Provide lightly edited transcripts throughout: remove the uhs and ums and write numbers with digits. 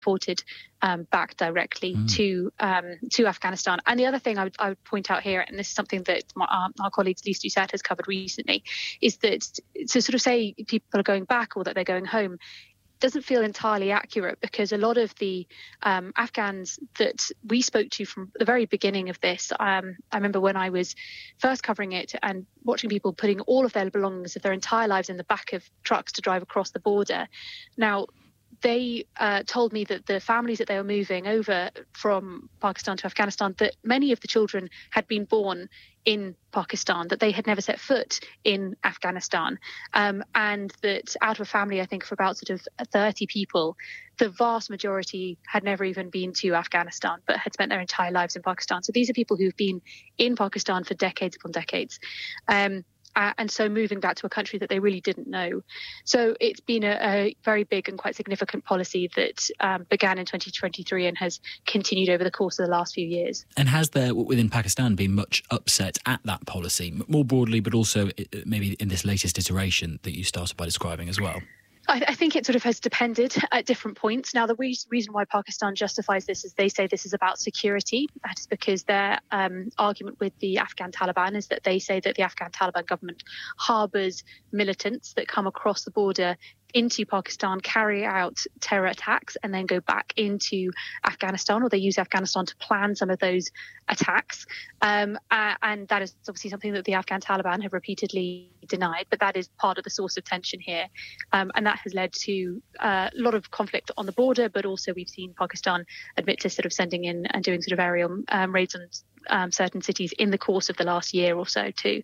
reported back directly to Afghanistan. And the other thing I would point out here, and this is something that our colleague Lise Doucet has covered recently, is that to sort of say people are going back or that they're going home doesn't feel entirely accurate, because a lot of the Afghans that we spoke to from the very beginning of this, I remember when I was first covering it and watching people putting all of their belongings of their entire lives in the back of trucks to drive across the border. Now, they told me that the families that they were moving over from Pakistan to Afghanistan, that many of the children had been born in Pakistan, that they had never set foot in Afghanistan, and that out of a family, I think, of about sort of 30 people, the vast majority had never even been to Afghanistan, but had spent their entire lives in Pakistan. So these are people who've been in Pakistan for decades upon decades. And so moving back to a country that they really didn't know. So it's been a very big and quite significant policy that began in 2023 and has continued over the course of the last few years. And has there, within Pakistan, been much upset at that policy, more broadly, but also maybe in this latest iteration that you started by describing as well? I think it sort of has depended at different points. Now, the reason why Pakistan justifies this is they say this is about security. That is because their argument with the Afghan Taliban is that they say that the Afghan Taliban government harbours militants that come across the border into Pakistan, carry out terror attacks, and then go back into Afghanistan, or they use Afghanistan to plan some of those attacks. And that is obviously something that the Afghan Taliban have repeatedly denied, but that is part of the source of tension here. And that has led to a lot of conflict on the border, but also we've seen Pakistan admit to sort of sending in and doing sort of aerial raids on certain cities in the course of the last year or so too.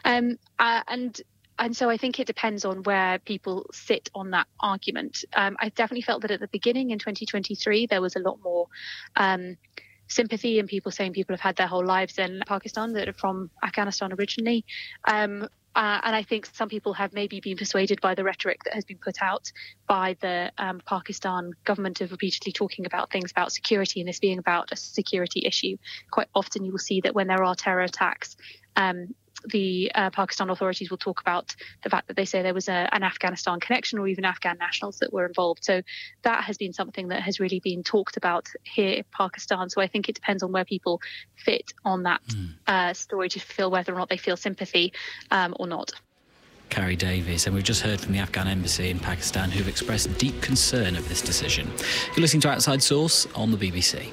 And so I think it depends on where people sit on that argument. I definitely felt that at the beginning in 2023, there was a lot more sympathy and people saying people have had their whole lives in Pakistan that are from Afghanistan originally. And I think some people have maybe been persuaded by the rhetoric that has been put out by the Pakistan government of repeatedly talking about things about security and this being about a security issue. Quite often you will see that when there are terror attacks, the Pakistan authorities will talk about the fact that they say there was an Afghanistan connection or even Afghan nationals that were involved. So that has been something that has really been talked about here in Pakistan. So I think it depends on where people fit on that story to feel whether or not they feel sympathy or not. Carrie Davies, and we've just heard from the Afghan embassy in Pakistan who've expressed deep concern of this decision. You're listening to Outside Source on the BBC.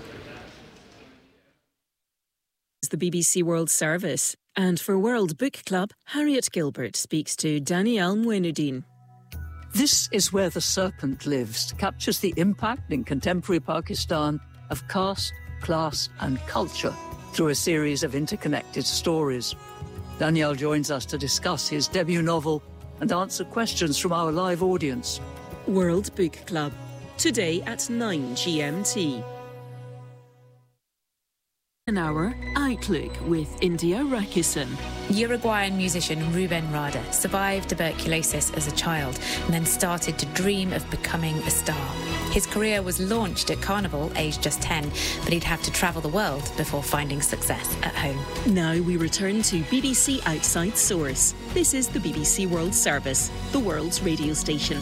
The BBC World Service. And for World Book Club, Harriet Gilbert speaks to Danielle Mouinudin. This Is Where the Serpent Lives captures the impact in contemporary Pakistan of caste, class and culture through a series of interconnected stories. Danielle joins us to discuss his debut novel and answer questions from our live audience. World Book Club, today at 9 GMT. An hour Outlook with India Rakisson. Uruguayan musician Ruben Rada survived tuberculosis as a child and then started to dream of becoming a star. His career was launched at Carnival, aged just 10, but he'd have to travel the world before finding success at home. Now we return to BBC Outside Source. This is the BBC World Service, the world's radio station.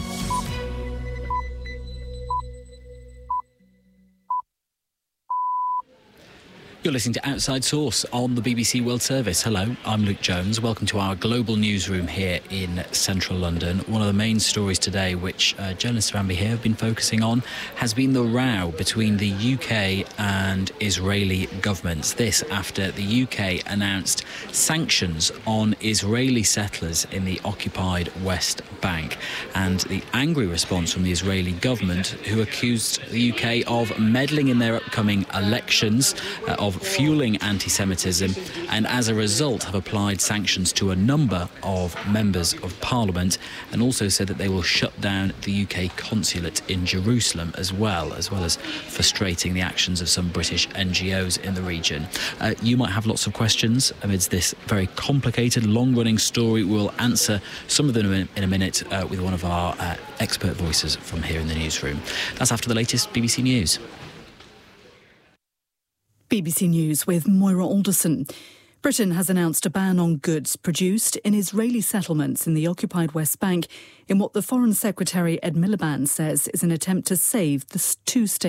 You're listening to Outside Source on the BBC World Service. Hello, I'm Luke Jones. Welcome to our global newsroom here in central London. One of the main stories today, which journalists around me here have been focusing on, has been the row between the UK and Israeli governments. This after the UK announced sanctions on Israeli settlers in the occupied West Bank. And the angry response from the Israeli government, who accused the UK of meddling in their upcoming elections, of fueling anti-Semitism, and as a result have applied sanctions to a number of members of Parliament, and also said that they will shut down the UK consulate in Jerusalem as well as frustrating the actions of some British NGOs in the region. You might have lots of questions amidst this very complicated, long-running story. We'll answer some of them in a minute with one of our expert voices from here in the newsroom. That's after the latest BBC News. BBC News with Moira Alderson. Britain has announced a ban on goods produced in Israeli settlements in the occupied West Bank in what the Foreign Secretary Ed Miliband says is an attempt to save the two-state